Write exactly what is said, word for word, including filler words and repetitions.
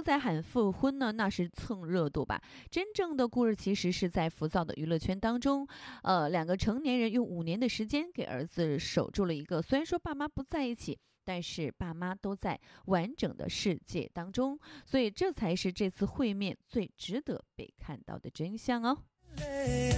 在喊复婚呢，那是蹭热度吧。真正的故事其实是在浮躁的娱乐圈当中，呃，两个成年人用五年的时间给儿子守住了一个，虽然说爸妈不在一起，但是爸妈都在完整的世界当中，所以这才是这次会面最值得被看到的真相哦。